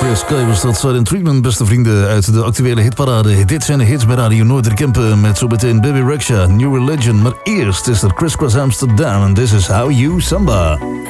Sky was dat Silent Treatment, beste vrienden, uit de actuele hitparade. Dit zijn de hits bij Radio Noorderkempen met zo meteen Baby Rexha, New Religion. Maar eerst is er Criss Cross Amsterdam en This Is How You Samba.